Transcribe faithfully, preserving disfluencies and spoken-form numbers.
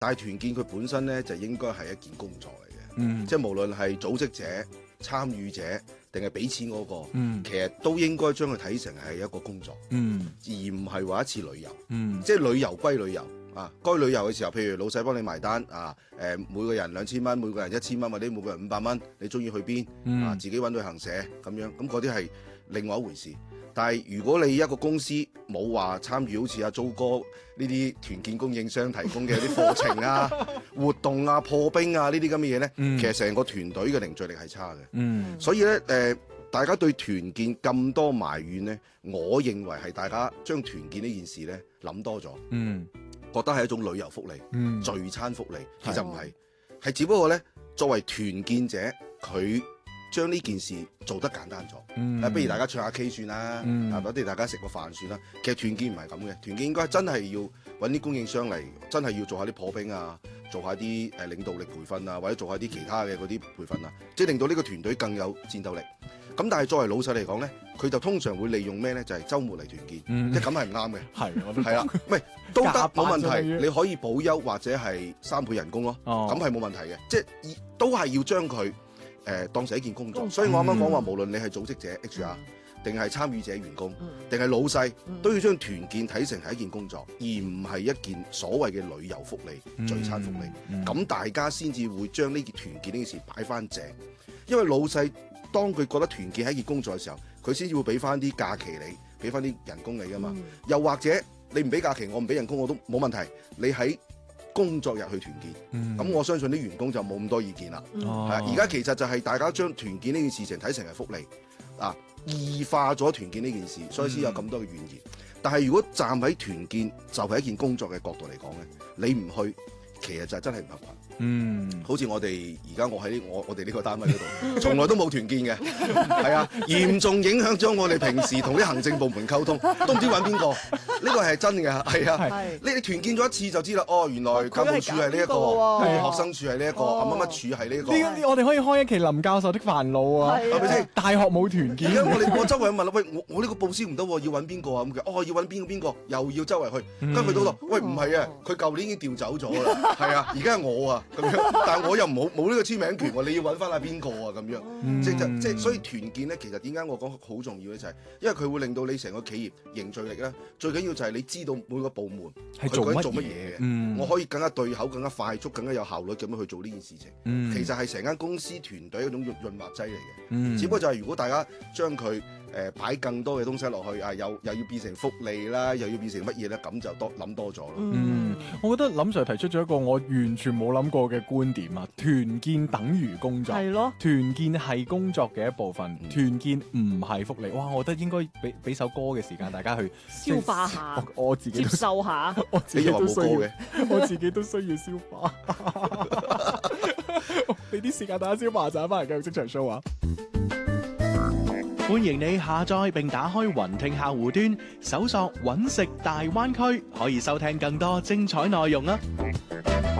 但係團建佢本身咧就應該係一件工作嚟嘅， 嗯， 即係無論係組織者、參與者定係俾錢嗰、個， 嗯其實都應該將佢睇成係一個工作， 嗯而唔係話一次旅遊。 嗯即係旅遊歸旅遊啊，該旅遊嘅時候，譬如老細幫你埋單啊，誒、每個人兩千蚊，每個人一千蚊，或者每個人五百蚊，你中意去邊、 嗯啊？自己揾旅行社咁樣，咁嗰啲係另外一回事。但係如果你一個公司冇話參與好似阿租哥呢啲團建供應商提供嘅啲課程啊、活動啊、破冰啊呢啲咁嘅嘢咧， 嗯其實成個團隊嘅凝聚力係差嘅。 嗯所以咧，誒、呃，大家對團建咁多埋怨咧，我認為係大家將團建呢件事咧諗多咗， 嗯覺得係一種旅遊福利、 嗯聚餐福利，其實唔係，係只不過咧，作為團建者，佢將呢件事做得簡單咗。 嗯啊，不如大家唱下 K 算啦， 嗯啊，不如大家食個飯算啦。其實團建唔係咁嘅，團建應該真係要揾啲供應商嚟，真係要做下啲破冰啊，做下啲誒領導力培訓啊，或者做下啲其他嘅嗰啲培訓啊，即係令到呢個團隊更有戰鬥力。咁但係作為老細嚟講咧，佢就通常會利用咩咧？就係、週末嚟團建， 嗯即係咁係唔啱嘅。 係我都係啦，唔係都得加班冇問題， 啫要你可以保休或者係三倍人工咯， 哦咁係冇問題嘅，即係以都係要將佢誒、呃、當成一件工作。 工作所以我啱啱講話， 嗯無論你係組織者 H R 定係參與者員工， 嗯定係老細， 嗯都要將團建睇成係一件工作，而唔係一件所謂嘅旅遊福利、 嗯聚餐福利。 嗯咁、大家先至會將呢件團建呢件事擺翻正，因為老細當佢覺得團建係一件工作嘅時候，佢先至會俾翻啲假期你，俾翻啲人工你噶嘛。 嗯又或者你唔俾假期，我唔俾人工我都冇問題。你喺工作日去團建，咁、 嗯我相信啲員工就冇咁多意見啦。 嗯哦係啊而家其實就係大家將團建呢件事情睇成係福利啊，異化咗團建呢件事，所以先有咁多嘅怨言。但係如果站喺團建就係一件工作嘅角度嚟講咧，你唔去，其實就真係唔合群。 嗯好似我哋而家我喺呢我我哋呢個單位嗰度，從來都冇團建嘅，係啊，嚴重影響咗我哋平時同啲行政部門溝通，都唔知揾邊個。呢個係真嘅，係啊。 係你哋團建咗一次就知啦，哦，原來教務處係呢一個， 哦佢係搞呢個喎學生處係呢一個， 哦啊乜乜處係呢一個。 呢個我哋可以開一期林教授的煩惱啊， 係啊係咪先？ 大學冇團建而家我哋我周圍問啦，喂，我我呢個報銷唔得喎，要揾邊個啊？咁嘅，哦，要揾邊個邊個，又要周圍去，跟住去到度，喂，唔係啊，佢舊年已經調走咗啦，係啊，而家係我啊，咁樣，但係我又冇冇呢個簽名權喎，你要揾翻下邊個啊？咁樣， 嗯即係即係，所以團建咧，其實點解我講好重要咧，就係因為佢會令到你成個企業凝聚力啦，最緊要就係你知道每個部門係做乜佢究竟做乜嘢嘢嘅， 嗯我可以更加對口、更加快速、更加有效率咁樣去做呢件事情。 嗯其實係成間公司團隊一種潤潤滑劑嚟嘅。 嗯只不過就係如果大家將佢誒擺更多嘅東西落去啊，又又要變成福利啦，又要變成乜嘢咧，咁就多諗多咗咯。 嗯，我覺得林 Sir 提出咗一個我完全冇諗過嘅觀點啊！團建等於工作， 係咯， 團建係工作嘅一部分， 嗯團建唔係福利。哇！我覺得應該俾俾首歌嘅時間大家去消化下， 我我自己接都受下。 我自你又話己都需要冇歌嘅， 我自己都需要消化。俾啲時間大家消化陣，翻嚟繼續職場 show 啊！ 歡迎你下載並打開雲聽客戶端，搜索揾食大灣區，可以收聽更多精彩內容啊！